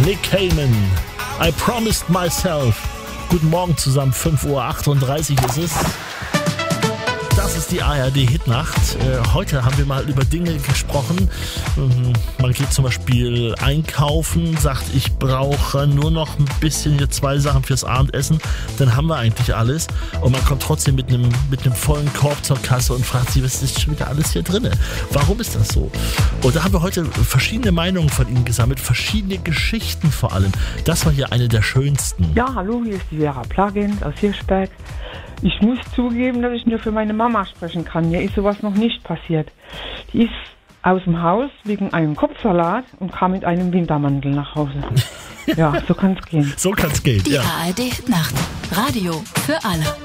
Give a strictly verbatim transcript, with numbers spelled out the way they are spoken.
Nick Cayman, I Promised Myself. Guten Morgen zusammen, fünf Uhr achtunddreißig ist es. Das ist die A R D-Hitnacht. Äh, heute haben wir mal über Dinge gesprochen. Ähm, man geht zum Beispiel einkaufen, sagt, ich brauche nur noch ein bisschen hier zwei Sachen fürs Abendessen. Dann haben wir eigentlich alles. Und man kommt trotzdem mit einem mit einem vollen Korb zur Kasse und fragt sich, was ist schon wieder alles hier drin? Warum ist das so? Und da haben wir heute verschiedene Meinungen von Ihnen gesammelt, verschiedene Geschichten vor allem. Das war hier eine der schönsten. Ja, hallo, hier ist die Vera Plagins aus Hirschberg. Ich muss zugeben, dass ich nur für meine Mama sprechen kann. Mir ist sowas noch nicht passiert. Die ist aus dem Haus wegen einem Kopfsalat und kam mit einem Wintermantel nach Hause. Ja, so kann es gehen. So kann es gehen, Die ja. A R D Nacht. Radio für alle.